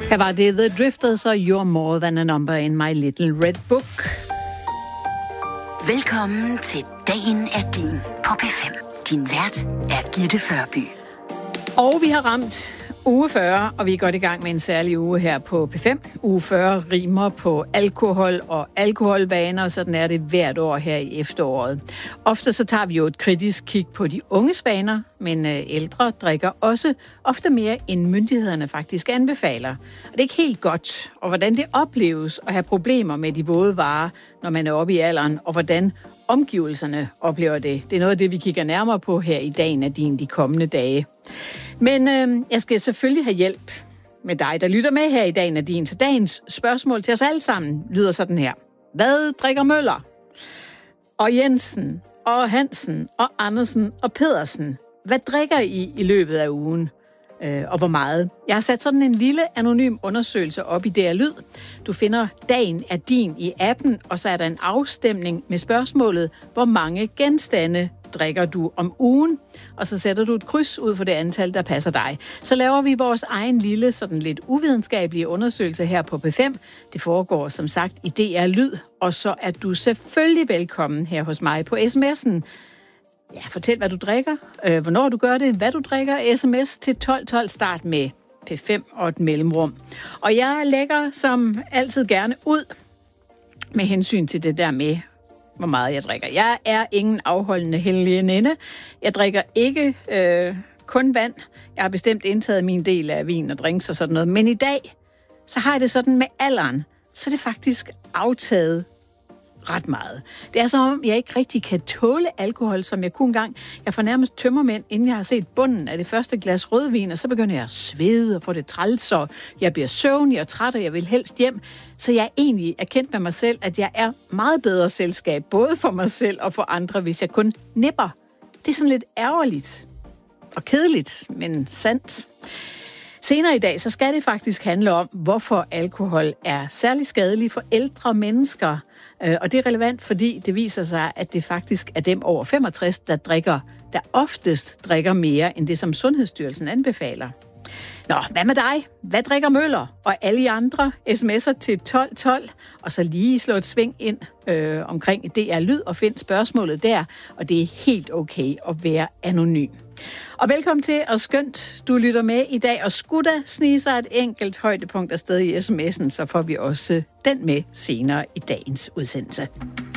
Her var det The Drifters og You're More Than a Number in My Little Red Book. Velkommen til Dagen er din på P5. Din vært er Gitte Førby. Og vi har ramt uge 40, og vi er godt i gang med en særlig uge her på P5. Uge 40 rimer på alkohol og alkoholvaner, og sådan er det hvert år her i efteråret. Ofte så tager vi jo et kritisk kig på de unges vaner, men ældre drikker også ofte mere, end myndighederne faktisk anbefaler. Og det er ikke helt godt, og hvordan det opleves at have problemer med de våde varer, når man er oppe i alderen, og hvordan omgivelserne oplever det. Det er noget af det, vi kigger nærmere på her i Dagen af din de kommende dage. Men jeg skal selvfølgelig have hjælp med dig, der lytter med her i Dagen af din. Så dagens spørgsmål til os alle sammen lyder sådan her. Hvad drikker Møller? Og Jensen, og Hansen, og Andersen, og Pedersen. Hvad drikker I løbet af ugen? Og hvor meget? Jeg har sat sådan en lille anonym undersøgelse op i DR Lyd. Du finder Dagen er din i appen, og så er der en afstemning med spørgsmålet, hvor mange genstande drikker du om ugen? Og så sætter du et kryds ud for det antal, der passer dig. Så laver vi vores egen lille, sådan lidt uvidenskabelige undersøgelse her på P5. Det foregår som sagt i DR Lyd, og så er du selvfølgelig velkommen her hos mig på sms'en. Ja, fortæl, hvad du drikker, hvornår du gør det, hvad du drikker. SMS til 1212, start med P5 og et mellemrum. Og jeg lægger som altid gerne ud med hensyn til det der med, hvor meget jeg drikker. Jeg er ingen afholdende helgeninde. Jeg drikker ikke kun vand. Jeg har bestemt indtaget min del af vin og drinks og sådan noget. Men i dag, så har jeg det sådan med alderen, så er det faktisk aftaget ret meget. Det er som om, jeg ikke rigtig kan tåle alkohol, som jeg kunne engang. Jeg får nærmest tømmermænd, inden jeg har set bunden af det første glas rødvin, og så begynder jeg at svede og få det træls, og jeg bliver søvnig og træt, og jeg vil helst hjem. Så jeg egentlig er kendt med mig selv, at jeg er meget bedre selskab, både for mig selv og for andre, hvis jeg kun nipper. Det er sådan lidt ærgerligt og kedeligt, men sandt. Senere i dag, så skal det faktisk handle om, hvorfor alkohol er særlig skadelig for ældre mennesker. Og det er relevant, fordi det viser sig, at det faktisk er dem over 65, der oftest drikker mere, end det, som Sundhedsstyrelsen anbefaler. Nå, hvad med dig? Hvad drikker Møller? Og alle I andre sms'er til 1212, og så lige slå et sving ind omkring DR Lyd og find spørgsmålet der, og det er helt okay at være anonym. Og velkommen til, og skønt, du lytter med i dag, og skulle der snige sig et enkelt højdepunkt afsted i sms'en, så får vi også den med senere i dagens udsendelse.